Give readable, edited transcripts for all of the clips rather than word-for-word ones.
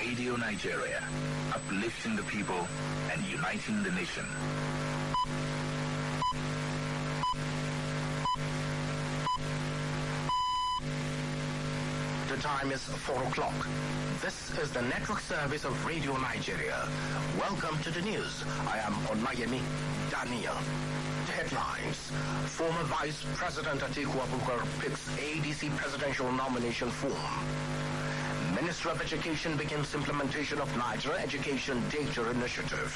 Radio Nigeria, uplifting the people and uniting the nation. The time is 4 o'clock. This is the network service of Radio Nigeria. Welcome to the news. I am Olayemi Daniel. The headlines. Former Vice President Atiku Abubakar picks ADC presidential nomination form. Ministry of Education begins implementation of Nigeria Education Data Initiative.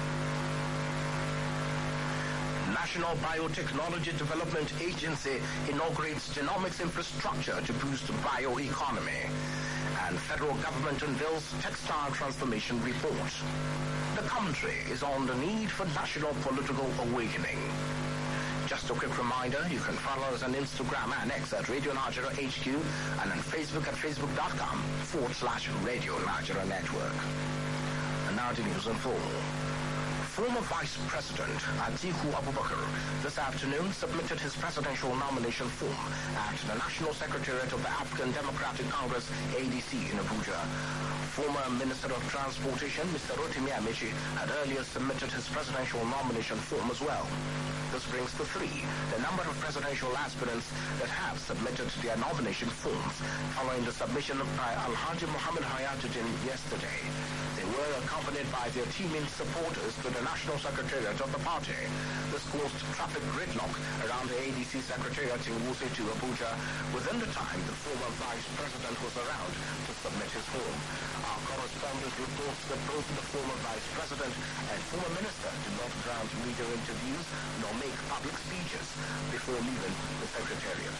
National Biotechnology Development Agency inaugurates genomics infrastructure to boost bioeconomy. And federal government unveils textile transformation report. The commentary is on the need for national political awakening. Just a quick reminder, you can follow us on Instagram and X at Radio Nigeria HQ and on Facebook at facebook.com/Radio Nigeria Network. And now the news in full. Former Vice President Atiku Abubakar this afternoon submitted his presidential nomination form at the National Secretariat of the African Democratic Congress, ADC, in Abuja. Former Minister of Transportation, Mr. Rotimi Amechi, had earlier submitted his presidential nomination form as well. This brings to 3 the number of presidential aspirants that have submitted their nomination forms following the submission by Alhaji Muhammad Hayatuddin yesterday. They were accompanied by their teaming supporters to the National Secretariat of the party. This caused traffic gridlock around the ADC Secretariat in Wuse to Abuja within the time the former Vice President was around to submit his form. Our correspondent reports that both the former Vice President and former Minister did not grant media interviews nor make public speeches before leaving the Secretariat.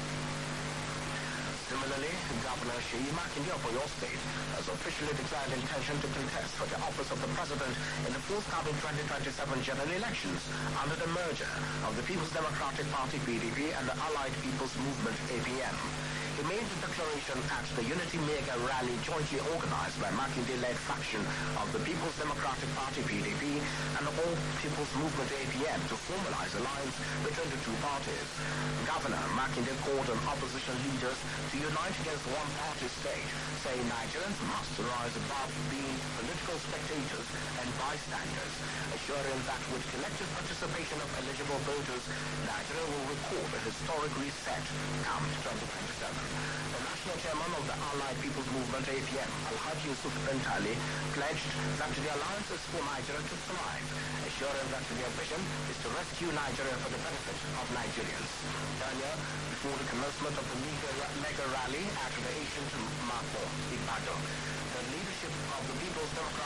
Similarly, Governor Seyi Makinde of Oyo State has officially declared intention to contest for the office of the President in the forthcoming 2027 general elections under the merger of the People's Democratic Party PDP and the Allied People's Movement APM. He made the declaration at the Unity Mega Rally jointly organized by Makinde-led faction of the People's Democratic Party PDP and the All People's Movement APM to formalize alliance between the two parties. Governor Makinde called on opposition leaders to unite against one-party state, saying Nigerians must rise above being political spectators and bystanders, assuring that with collective participation of eligible voters, Nigeria will record a historic reset come 2027. The national chairman of the Allied People's Movement APM, Alhaji Yusuf Bentali, pledged that the alliance is for Nigeria to thrive, assuring that their vision is to rescue Nigeria for the benefit of Nigerians. Earlier, before the commencement of the mega rally at the ancient Mako, Ibadan,